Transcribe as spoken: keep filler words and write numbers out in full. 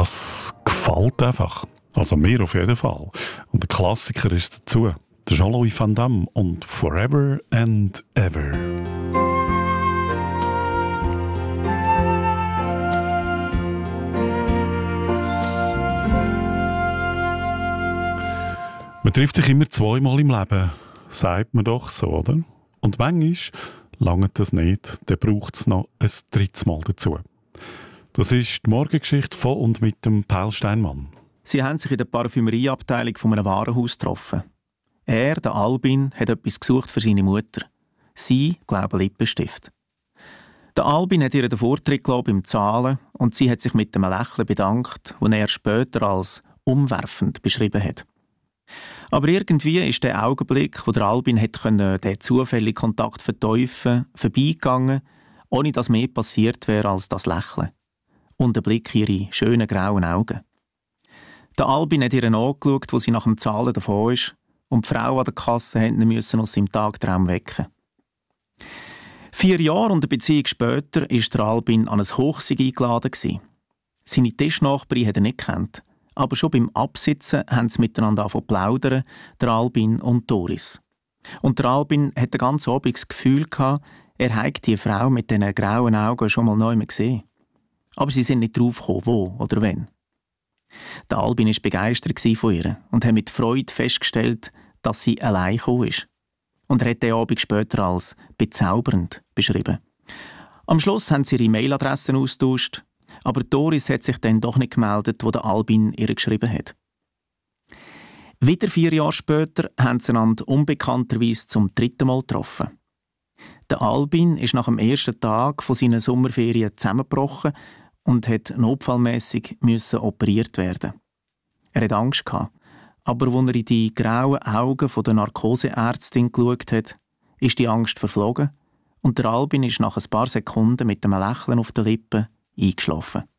das gefällt einfach. Also mir auf jeden Fall. Und der Klassiker ist dazu der Jean-Louis Van Damme und Forever and Ever. Man trifft sich immer zweimal im Leben, sagt man doch so, oder? Und manchmal langt das nicht, dann braucht es noch ein drittes Mal dazu. Das ist die Morgengeschichte von und mit dem Paul Steinmann. Sie haben sich in der Parfümerieabteilung von einem Warenhaus getroffen. Er, der Albin, hat etwas gesucht für seine Mutter. Sie, glaube Lippenstift. Der Albin hat ihr den Vortritt gelassen beim Zahlen und sie hat sich mit einem Lächeln bedankt, das er später als umwerfend beschrieben hat. Aber irgendwie ist der Augenblick, wo der Albin hätte können, den zufälligen Kontakt verteufeln, vorbeigegangen, ohne dass mehr passiert wäre als das Lächeln. Und der Blick in ihre schönen grauen Augen. Der Albin hat ihr angeschaut, wo sie nach dem Zahlen davon ist, und die Frau an der Kasse musste aus seinem Tagtraum wecken. Vier Jahre und eine Beziehung später war der Albin an ein Hochsieg eingeladen. Seine Tischnachbarin hat er nicht gekannt. Aber schon beim Absitzen haben sie miteinander angefangen zu plaudern, der Albin und Doris. Und der Albin hatte den ganzen Abend das Gefühl gehabt, er habe die Frau mit diesen grauen Augen schon mal neu gesehen. Aber sie sind nicht drauf gekommen, wo oder wenn. Der Albin war begeistert von ihr und hat mit Freude festgestellt, dass sie allein gekommen ist. Und er hat den Abend später als bezaubernd beschrieben. Am Schluss haben sie ihre Mailadressen austauscht, aber Doris hat sich dann doch nicht gemeldet, wo der Albin ihr geschrieben hat. Wieder vier Jahre später haben sie einander unbekannterweise zum dritten Mal getroffen. Der Albin ist nach dem ersten Tag von seinen Sommerferien zusammengebrochen und musste notfallmässig operiert werden. Er hatte Angst gehabt, aber als er in die grauen Augen der Narkoseärztin geschaut hat, ist die Angst verflogen und der Albin ist nach ein paar Sekunden mit einem Lächeln auf den Lippen eingeschlafen.